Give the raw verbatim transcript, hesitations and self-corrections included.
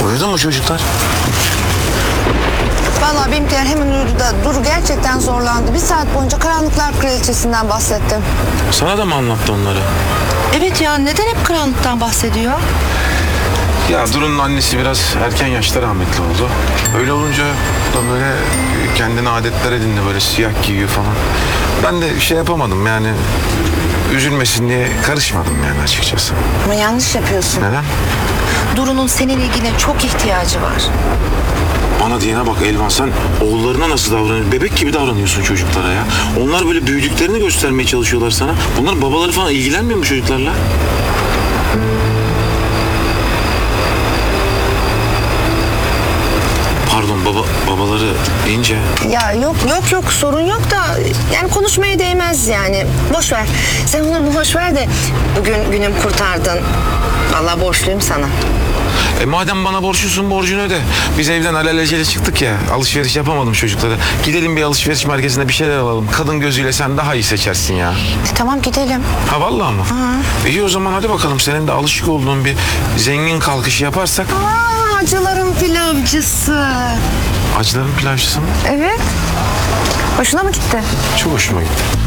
Uyudu mu çocuklar? Vallahi benimkiler hemen uyudu da Duru gerçekten zorlandı. Bir saat boyunca Karanlıklar Kraliçesi'nden bahsettim. Sana da mı anlattı onları? Evet ya, neden hep karanlıktan bahsediyor? Ya Duru'nun annesi biraz erken yaşta rahmetli oldu. Öyle olunca da böyle kendine adetler edindi, böyle siyah giyiyor falan. Ben de şey yapamadım yani, üzülmesin diye karışmadım yani açıkçası. Ama yanlış yapıyorsun. Neden? Duru'nun senin ilgine çok ihtiyacı var. Bana diyene bak Elvan, sen oğullarına nasıl davranıyorsun? Bebek gibi davranıyorsun çocuklara ya. Onlar böyle büyüdüklerini göstermeye çalışıyorlar sana. Bunların babaları falan ilgilenmiyor mu çocuklarla? Pardon, baba babaları deyince... Ya yok yok yok sorun yok da yani konuşmaya değmez yani. Boş ver. Sen onları boş ver de bugün günüm kurtardın. Vallahi borçluyum sana. E madem bana borçlusun, borcunu öde. Biz evden alelacele çıktık ya, alışveriş yapamadım çocuklara. Gidelim bir alışveriş merkezinde bir şeyler alalım. Kadın gözüyle sen daha iyi seçersin ya. E, tamam gidelim. Ha vallahi mı? Hı. İyi o zaman hadi bakalım, senin de alışık olduğun bir zengin kalkışı yaparsak. Aa, acıların pilavcısı. Acıların pilavcısı mı? Evet. Hoşuna mı gitti? Çok hoşuma gitti.